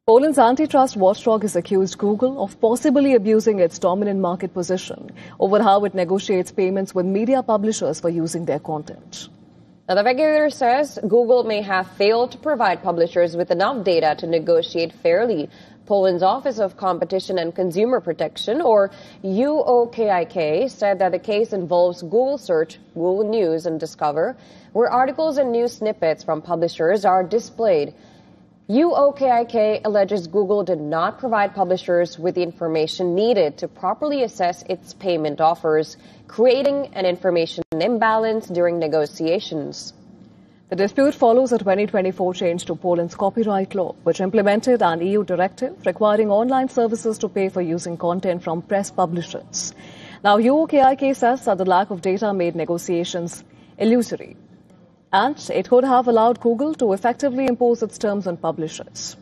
Poland's antitrust watchdog has accused Google of possibly abusing its dominant market position over how it negotiates payments with media publishers for using their content. Now, the regulator says Google may have failed to provide publishers with enough data to negotiate fairly. Poland's Office of Competition and Consumer Protection, or UOKiK, said that the case involves Google Search, Google News, and Discover, where articles and news snippets from publishers are displayed. UOKiK alleges Google did not provide publishers with the information needed to properly assess its payment offers, creating an information imbalance during negotiations. The dispute follows a 2024 change to Poland's copyright law, which implemented an EU directive requiring online services to pay for using content from press publishers. Now, UOKiK says that the lack of data made negotiations illusory, and it could have allowed Google to effectively impose its terms on publishers.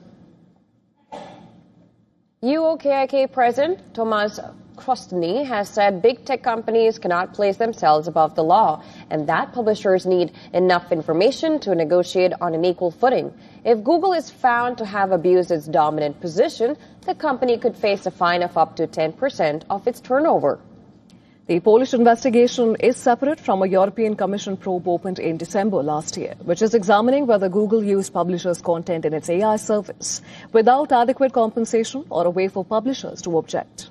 UOKiK President Tomasz Krostny has said big tech companies cannot place themselves above the law and that publishers need enough information to negotiate on an equal footing. If Google is found to have abused its dominant position, the company could face a fine of up to 10% of its turnover. The Polish investigation is separate from a European Commission probe opened in December last year, which is examining whether Google used publishers' content in its AI service without adequate compensation or a way for publishers to object.